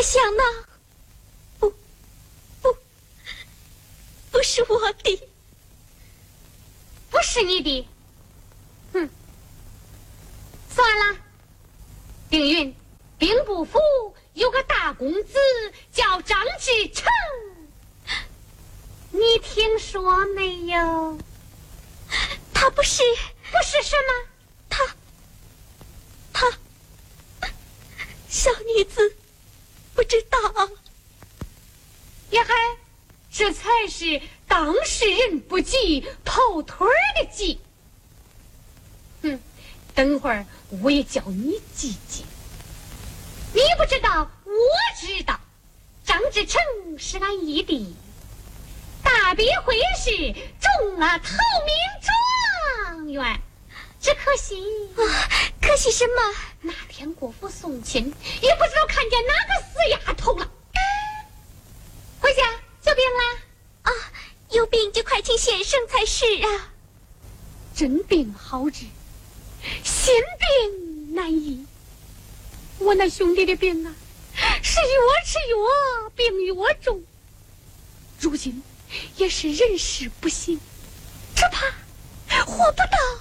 想呢？不是我的， 不是你的。算了，凌云，兵部府有个大公子叫张志成，你听说没有？ 他不是什么？ 他小女子不知道。 呀嗨，这才是当事人不急跑腿儿的急。等会儿我也叫你记记。你不知道，我知道，张志成是俺义弟，大比会试中了头名状元，只可惜可惜什么？ 那天过府送亲，也不知道看见哪个死丫头了。回家就病了啊！有病就快请先生才是啊！ 真病好治，心病难医。我那兄弟的病啊，是越吃越病越重，如今也是人事不行，只怕活不到